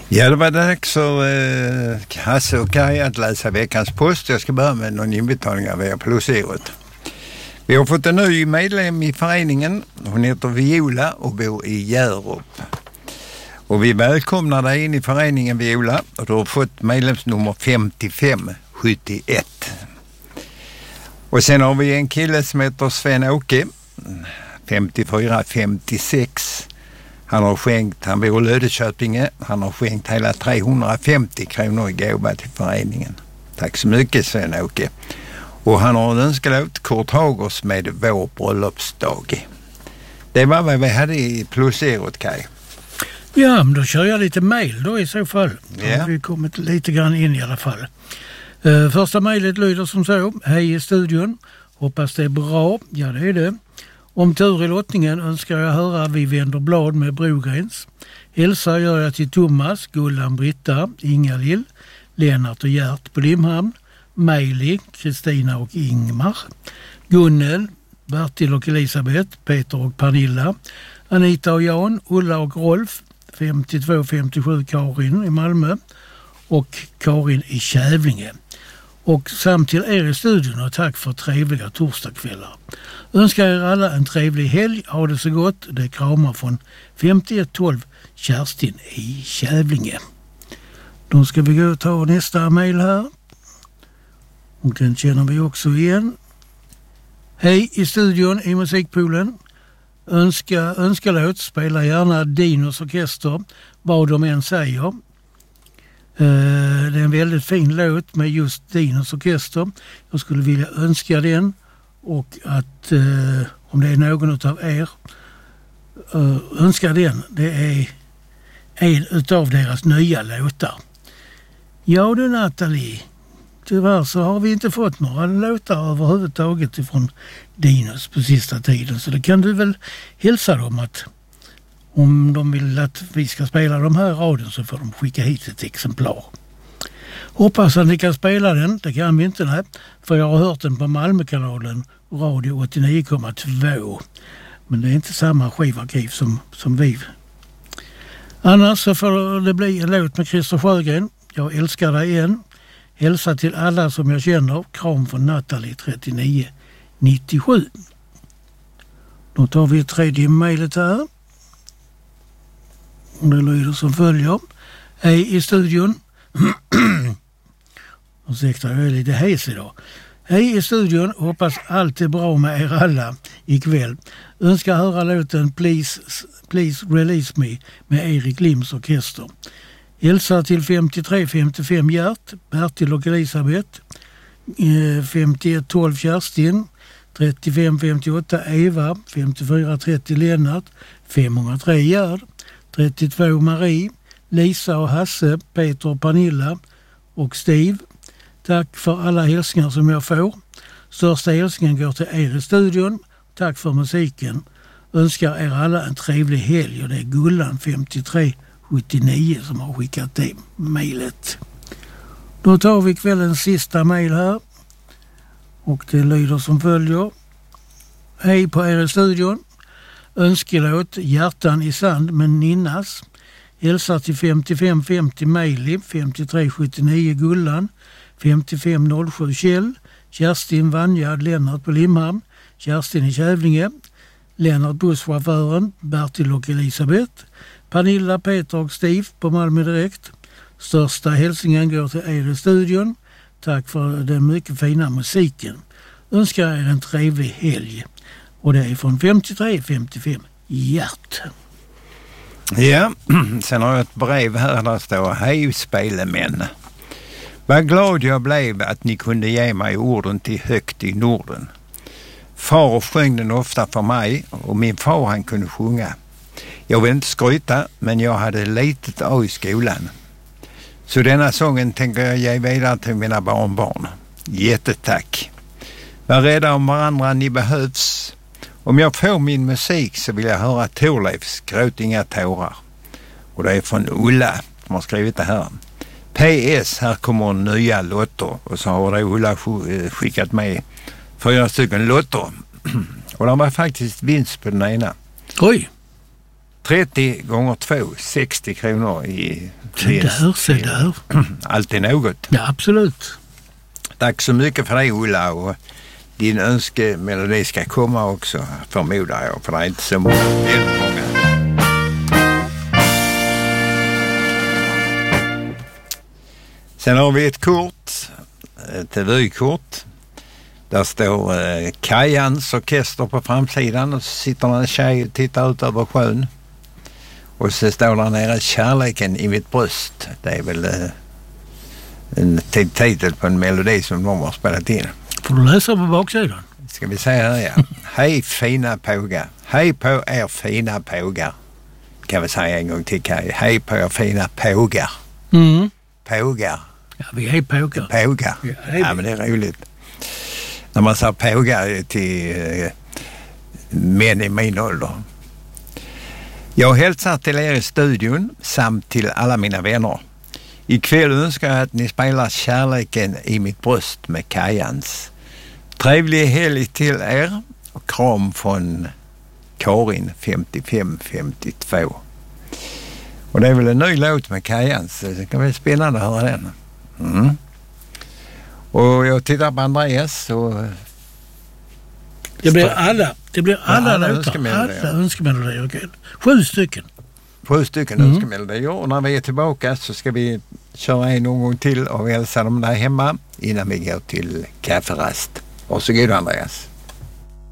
Ja, det var dags för Hasse och Kaj att läsa veckans post. Jag ska börja med någon inbetalning av er Plusgirout. Vi har fått en ny medlem i föreningen. Hon heter Viola och bor i Hjärup. Och vi välkomnar dig in i föreningen, Viola. Och du har fått medlemsnummer 5571. Och sen har vi en kille som heter Sven-Åke, 5456. Han bor i Löddeköpinge. Han har skänkt hela 350 kronor i gåva till föreningen. Tack så mycket, Sven-Åke. Och han har en önskelåt, Kurt Hagers med Vår bröllopsdag. Det var vad vi hade i Plusgirout, Kaj. Ja, men då kör jag lite mejl då i så fall. Då har vi kommit lite grann in i alla fall. Första mejlet lyder som så. Hej i studion. Hoppas det är bra. Ja, det är det. Om tur i lottningen önskar jag höra Vi vänder blad med Brogrens. Hälsa gör jag till Thomas, Gullan, Britta, Inga-Lill, Lennart och Gert på Limhamn, Meili, Kristina och Ingmar, Gunnel, Bertil och Elisabeth, Peter och Pernilla, Anita och Jan, Ulla och Rolf, 52-57 Karin i Malmö och Karin i Kävlinge. Och samt till er i studion och tack för trevliga torsdagskvällar. Önskar er alla en trevlig helg. Ha det så gott. Det kramar från 5112 Kerstin i Kävlinge. Då ska vi gå och ta nästa mejl här. Och den känner vi också igen. Hej i studion i musikpoolen. Önskalåt, spela gärna Dinos orkester, vad de än säger. Det är en väldigt fin låt med just Dinos orkester. Jag skulle vilja önska den och att om det är någon av er önskar den. Det är en utav deras nya låtar. Ja du Nathalie, tyvärr så har vi inte fått några låtar överhuvudtaget ifrån Dinos på sista tiden. Så det kan du väl hälsa dem att om de vill att vi ska spela de här radion så får de skicka hit ett exemplar. Hoppas att ni kan spela den, det kan vi inte, nej, för jag har hört den på Malmökanalen Radio 89,2. Men det är inte samma skivarkiv som vi. Annars så får det bli en låt med Christer Sjögren. Jag älskar dig igen. Hälsa till alla som jag känner. Kram från Nathalie 3997. Då tar vi tredje mejlet här. Och det lyder som följer. Hej i studion. Ursäkta, jag är lite hes idag. Hej i studion. Hoppas allt är bra med er alla ikväll. Önskar höra låten Please Release Me med Erik Lims orkester. Hälsa till 53-55 Gert, Bertil och Elisabeth, 51-12 Kerstin, 35-58 Eva, 54-30 Lennart, 503 Gerd, 32 Marie, Lisa och Hasse, Peter och Pernilla och Steve. Tack för alla hälsningar som jag får. Största hälsningen går till er i studion. Tack för musiken. Önskar er alla en trevlig helg och det är Gullan 5379 som har skickat det mejlet. Då tar vi kvällens sista mejl här. Och det lyder som följer. Hej på er i studion. Önskelåt Hjärtan i sand med Ninnas. Hälsar till 5550 Meili, 5379 Gullan, 5507 Kjell, Kerstin Vanja, Lennart på Limhamn, Kerstin i Kävlinge, Lennart busschauffören, Bertil och Elisabeth, Pernilla, Peter och Steve på Malmö Direkt. Största hälsningen går till er i studion. Tack för den mycket fina musiken. Önskar er en trevlig helg. Och det är från 53-55 Gert. Ja, sen har jag ett brev här där står: Hej spelemän. Vad glad jag blev att ni kunde ge mig orden till Högt i Norden. Far sjöng den ofta för mig och min far han kunde sjunga. Jag vill inte skryta, men jag hade litet A i skolan. Så denna sången tänker jag ge vidare till mina barnbarn. Jättetack. Var rädda om varandra, ni behövs. Om jag får min musik så vill jag höra Thorleifs Gråt inga tårar. Och det är från Ulla som har skrivit det här. PS, här kommer nya lotter. Och så har det Ulla skickat med 4 lotter. Och de var faktiskt vinst på den ena. Oj! 30 gånger 2, 60 kronor i vinst. Se där. Alltid något. Ja, absolut. Tack så mycket för det, Ulla, och din önskemelodi ska komma också, förmodar jag, för det är inte så många. Sen har vi ett kort, ett vykort. Där står Kajans orkester på framsidan och så sitter en tjej och tittar ut över sjön. Och så står där nere Kärleken i mitt bröst. Det är väl en titel på en melodi som de har spelat in. Får du läsa på baksidan? Ska vi säga här, ja. Hej fina pågar. Hej på er fina pågar. Kan vi säga en gång till, Kaj. Hej på er fina pågar. Mm. Pågar. Ja, vi är pågar. Pågar. Ja, men det är roligt. När man säger pågar till män i min ålder. Jag hälsar till er i studion samt till alla mina vänner. Ikväll önskar jag att ni spelar Kärleken i mitt bröst med Kajans. Trevlig helg till er och kram från Karin 5552. Och det är väl en ny låt med Kajans. Det kan bli spännande att höra den. Mm. Och jag tittar på Andreas och det blir alla önskemelodier. 7 stycken. 7 stycken önskemelodier. Och när vi är tillbaka så ska vi köra en gång till och hälsa dem där hemma innan vi går till kafferast. Varsågod, Andreas.